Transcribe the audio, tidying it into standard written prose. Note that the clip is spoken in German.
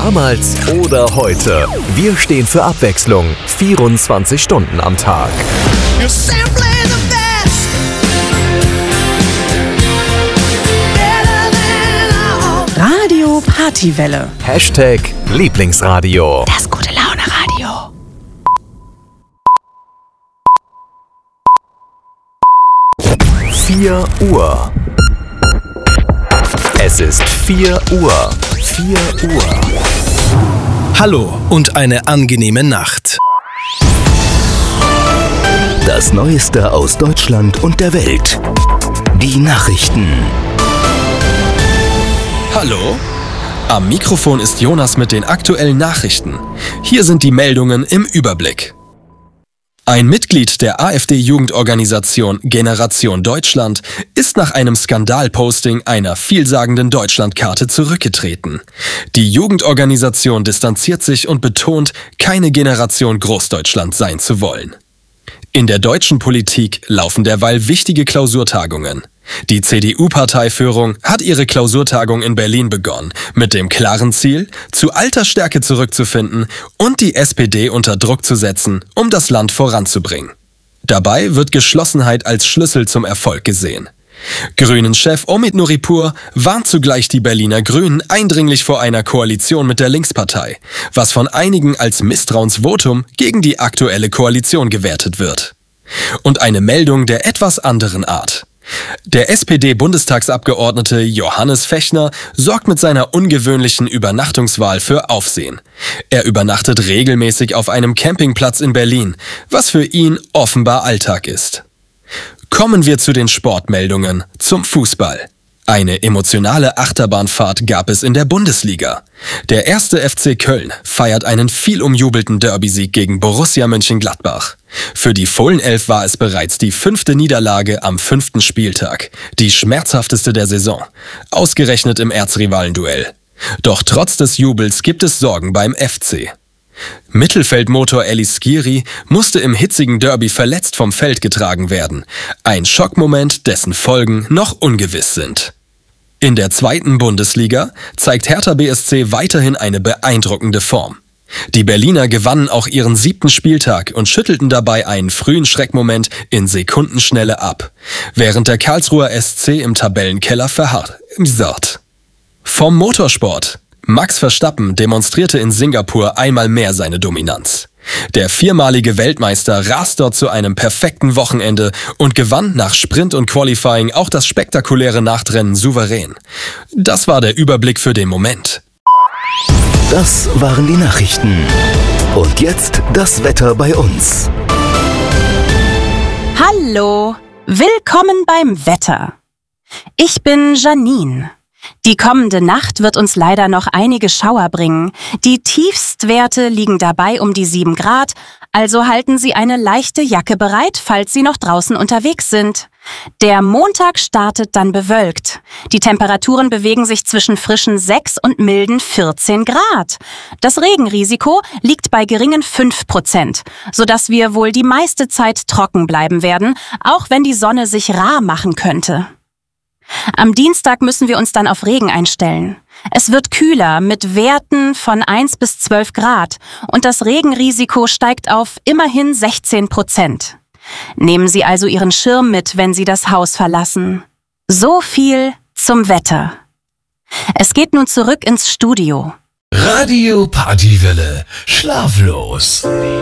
Damals oder heute. Wir stehen für Abwechslung. 24 Stunden am Tag. Radio Partywelle. Hashtag Lieblingsradio. Das gute Laune-Radio. Vier Uhr. Es ist 4 Uhr. 4 Uhr. Hallo und eine angenehme Nacht. Das Neueste aus Deutschland und der Welt. Die Nachrichten. Hallo? Am Mikrofon ist Jonas mit den aktuellen Nachrichten. Hier sind die Meldungen im Überblick. Ein Mitglied der AfD-Jugendorganisation Generation Deutschland ist nach einem Skandalposting einer vielsagenden Deutschlandkarte zurückgetreten. Die Jugendorganisation distanziert sich und betont, keine Generation Großdeutschland sein zu wollen. In der deutschen Politik laufen derweil wichtige Klausurtagungen. Die CDU-Parteiführung hat ihre Klausurtagung in Berlin begonnen, mit dem klaren Ziel, zu alter Stärke zurückzufinden und die SPD unter Druck zu setzen, um das Land voranzubringen. Dabei wird Geschlossenheit als Schlüssel zum Erfolg gesehen. Grünen-Chef Omid Nuripur warnt zugleich die Berliner Grünen eindringlich vor einer Koalition mit der Linkspartei, was von einigen als Misstrauensvotum gegen die aktuelle Koalition gewertet wird. Und eine Meldung der etwas anderen Art. Der SPD-Bundestagsabgeordnete Johannes Fechner sorgt mit seiner ungewöhnlichen Übernachtungswahl für Aufsehen. Er übernachtet regelmäßig auf einem Campingplatz in Berlin, was für ihn offenbar Alltag ist. Kommen wir zu den Sportmeldungen, zum Fußball. Eine emotionale Achterbahnfahrt gab es in der Bundesliga. Der 1. FC Köln feiert einen viel umjubelten Derby-Sieg gegen Borussia Mönchengladbach. Für die Fohlenelf war es bereits die 5. Niederlage am 5. Spieltag, die schmerzhafteste der Saison, ausgerechnet im Erzrivalenduell. Doch trotz des Jubels gibt es Sorgen beim FC. Mittelfeldmotor Elis Skiri musste im hitzigen Derby verletzt vom Feld getragen werden. Ein Schockmoment, dessen Folgen noch ungewiss sind. In der 2. Bundesliga zeigt Hertha BSC weiterhin eine beeindruckende Form. Die Berliner gewannen auch ihren 7. Spieltag und schüttelten dabei einen frühen Schreckmoment in Sekundenschnelle ab, während der Karlsruher SC im Tabellenkeller verharrt. Vom Motorsport. Max Verstappen demonstrierte in Singapur einmal mehr seine Dominanz. Der 4-malige Weltmeister rast dort zu einem perfekten Wochenende und gewann nach Sprint und Qualifying auch das spektakuläre Nachtrennen souverän. Das war der Überblick für den Moment. Das waren die Nachrichten. Und jetzt das Wetter bei uns. Hallo, willkommen beim Wetter. Ich bin Janine. Die kommende Nacht wird uns leider noch einige Schauer bringen. Die Tiefstwerte liegen dabei um die 7 Grad, also halten Sie eine leichte Jacke bereit, falls Sie noch draußen unterwegs sind. Der Montag startet dann bewölkt. Die Temperaturen bewegen sich zwischen frischen 6 und milden 14 Grad. Das Regenrisiko liegt bei geringen 5%, sodass wir wohl die meiste Zeit trocken bleiben werden, auch wenn die Sonne sich rar machen könnte. Am Dienstag müssen wir uns dann auf Regen einstellen. Es wird kühler mit Werten von 1 bis 12 Grad und das Regenrisiko steigt auf immerhin 16%. Nehmen Sie also Ihren Schirm mit, wenn Sie das Haus verlassen. So viel zum Wetter. Es geht nun zurück ins Studio. Radio Partywelle. Schlaflos.